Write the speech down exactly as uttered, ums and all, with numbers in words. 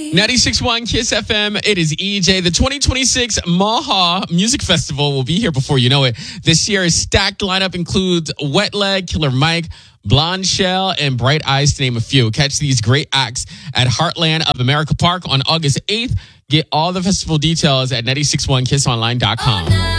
ninety-six point one Kiss F M. It is E J. The twenty twenty-six Maha Music Festival will be here before you know it. This year's stacked lineup includes Wet Leg, Killer Mike, Blonde Shell, and Bright Eyes, to name a few. Catch these great acts at Heartland of America Park on August eighth. Get all the festival details at nine six one kiss online dot com.